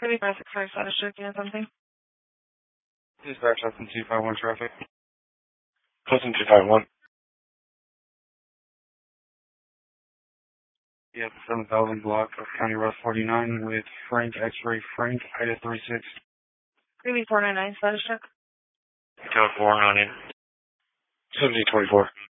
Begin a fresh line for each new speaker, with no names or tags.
Pretty basic for status check, you know something?
Dispatch Hudson 251 traffic. Hudson 251. Yeah, 7,000 block of County Road 49 with Frank X-Ray Frank, Ida 36.
Maybe 499 status check.
Code 498. 1724.